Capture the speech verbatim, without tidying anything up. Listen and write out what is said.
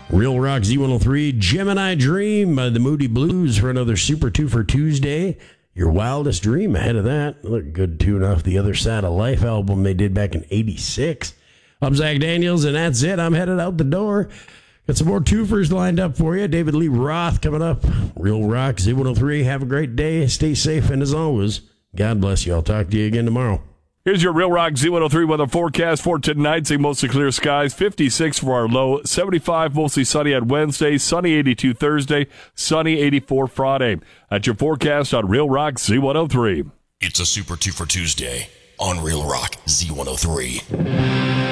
Real Rock Z one oh three, Gemini Dream by the Moody Blues for another Super Two for Tuesday. Your Wildest Dream ahead of that. Look, good tune off the Other Side of Life album they did back in eighty-six. I'm Zach Daniels, and that's it. I'm headed out the door. Got some more twofers lined up for you. David Lee Roth coming up. Real Rock Z one oh three. Have a great day. Stay safe, and as always, God bless you. I'll talk to you again tomorrow. Here's your Real Rock Z one oh three weather forecast for tonight. See mostly clear skies, fifty-six for our low, seventy-five mostly sunny on Wednesday, sunny eighty-two Thursday, sunny eighty-four Friday. That's your forecast on Real Rock Z one oh three. It's a Super Two for Tuesday on Real Rock Z one oh three.